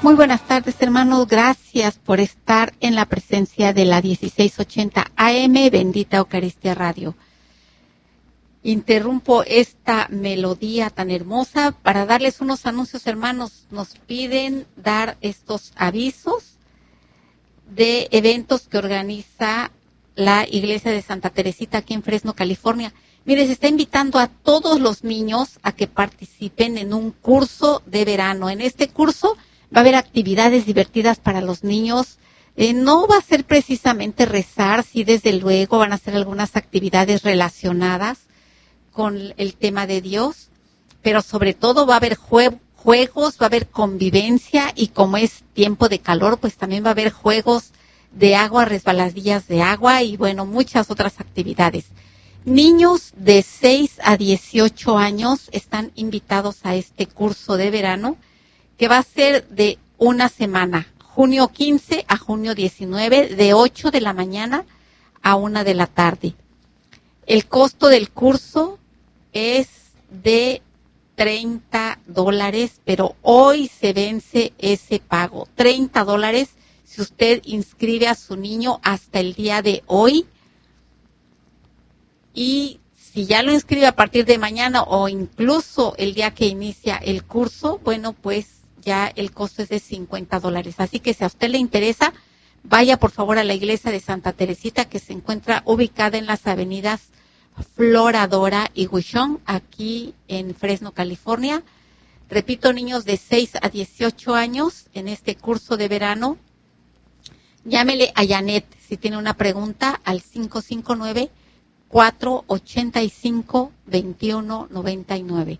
Muy buenas tardes, hermanos. Gracias por estar en la presencia de la 1680 AM, Bendita Eucaristía Radio. Interrumpo esta melodía tan hermosa para darles unos anuncios, hermanos. Nos piden dar estos avisos de eventos que organiza la Iglesia de Santa Teresita aquí en Fresno, California. Mire, se está invitando a todos los niños a que participen en un curso de verano. En este curso va a haber actividades divertidas para los niños. No va a ser precisamente rezar, sí, desde luego van a ser algunas actividades relacionadas con el tema de Dios, pero sobre todo va a haber juegos, va a haber convivencia y como es tiempo de calor, pues también va a haber juegos de agua, resbaladillas de agua y bueno, muchas otras actividades. Niños de 6 a 18 años están invitados a este curso de verano que va a ser de una semana, junio 15 a junio 19, de 8 de la mañana a 1 de la tarde. El costo del curso es de $30, pero hoy se vence ese pago. $30 si usted inscribe a su niño hasta el día de hoy. Y si ya lo inscribe a partir de mañana o incluso el día que inicia el curso, bueno, pues ya el costo es de $50. Así que si a usted le interesa, vaya por favor a la iglesia de Santa Teresita que se encuentra ubicada en las avenidas Floradora y Huichón, aquí en Fresno, California. Repito, niños de 6 a 18 años en este curso de verano. Llámele a Janet si tiene una pregunta al 559-485-2199.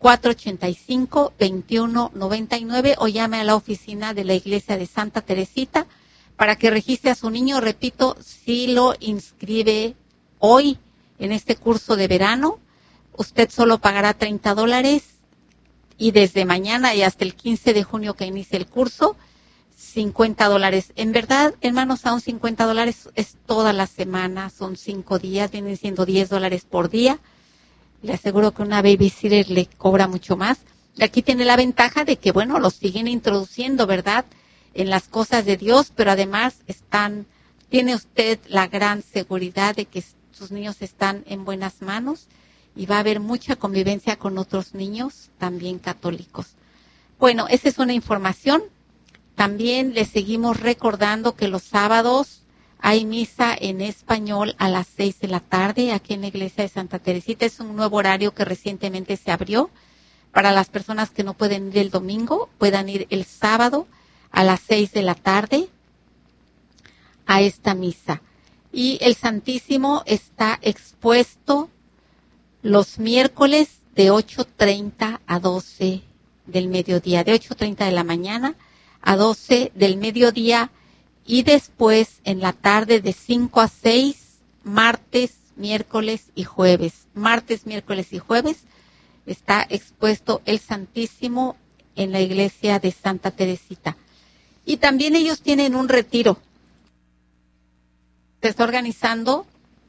485-2199 o llame a la oficina de la iglesia de Santa Teresita para que registre a su niño. Repito, si lo inscribe hoy en este curso de verano, usted solo pagará $30 y desde mañana y hasta el 15 de junio que inicie el curso, $50. En verdad, hermanos, aún $50 es toda la semana, son 5 días, vienen siendo $10 por día. Le aseguro que una babysitter le cobra mucho más. Y aquí tiene la ventaja de que, bueno, los siguen introduciendo, ¿verdad?, en las cosas de Dios, pero además tiene usted la gran seguridad de que sus niños están en buenas manos y va a haber mucha convivencia con otros niños, también católicos. Bueno, esa es una información. También les seguimos recordando que los sábados hay misa en español a las 6 de la tarde aquí en la iglesia de Santa Teresita. Es un nuevo horario que recientemente se abrió para las personas que no pueden ir el domingo, puedan ir el sábado a las 6 de la tarde a esta misa. Y el Santísimo está expuesto los miércoles de 8:30 a 12 del mediodía, de 8:30 de la mañana a 12 del mediodía. Y después, en la tarde, de 5 a 6, martes, miércoles y jueves. Martes, miércoles y jueves está expuesto el Santísimo en la iglesia de Santa Teresita. Y también ellos tienen un retiro. Se está organizando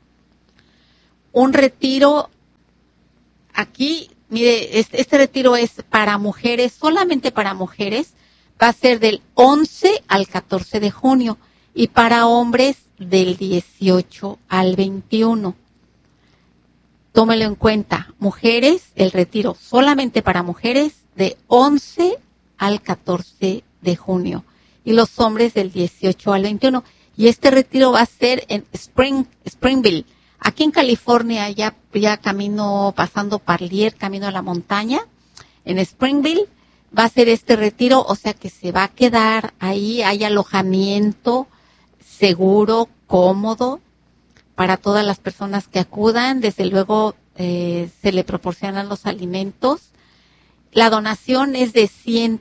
un retiro aquí. Mire, este retiro es para mujeres, solamente para mujeres. Va a ser del 11 al 14 de junio y para hombres del 18 al 21. Tómelo en cuenta, mujeres, el retiro solamente para mujeres de 11 al 14 de junio y los hombres del 18 al 21. Y este retiro va a ser en Springville, aquí en California, ya pasando Parlier, camino a la montaña, en Springville. Va a ser este retiro, o sea que se va a quedar ahí, hay alojamiento seguro, cómodo para todas las personas que acudan. Desde luego se le proporcionan los alimentos. La donación es de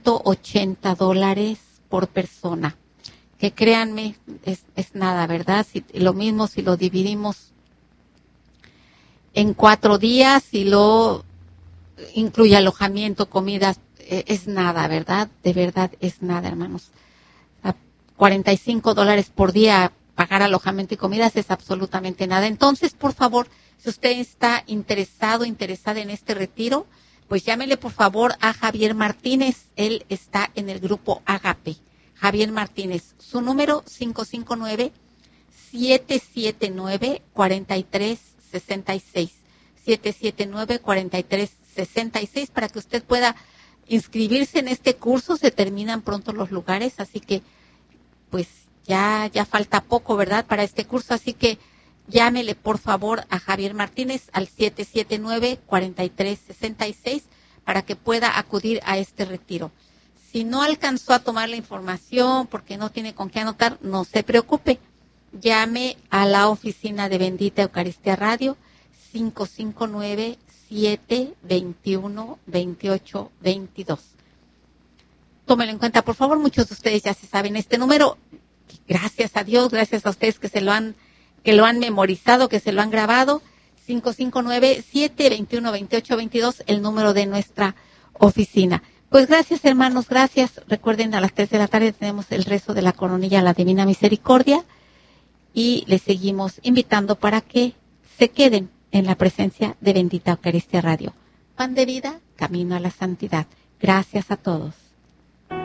$180 por persona, que créanme, es nada, ¿verdad? Lo mismo si lo dividimos en 4 días y lo incluye alojamiento, comidas, es nada, ¿verdad? De verdad es nada, hermanos. $45 por día pagar alojamiento y comidas es absolutamente nada. Entonces, por favor, si usted está interesada en este retiro, pues llámele por favor a Javier Martínez. Él está en el grupo Agape. Javier Martínez, su número 559-779-4366. 779-4366 para que usted pueda inscribirse en este curso. Se terminan pronto los lugares, así que pues ya falta poco, ¿verdad?, para este curso. Así que llámele por favor a Javier Martínez al 779-4366 para que pueda acudir a este retiro. Si no alcanzó a tomar la información porque no tiene con qué anotar, no se preocupe. Llame a la oficina de Bendita Eucaristía Radio 559-721-2822. Tómelo en cuenta, por favor. Muchos de ustedes ya se saben este número. Gracias a Dios, gracias a ustedes que lo han memorizado, que se lo han grabado. 559-721-2822, el número de nuestra oficina. Pues gracias, hermanos, gracias. Recuerden, a las 3 de la tarde tenemos el rezo de la coronilla a la Divina Misericordia y les seguimos invitando para que se queden en la presencia de Bendita Eucaristía Radio. Pan de vida, camino a la santidad. Gracias a todos.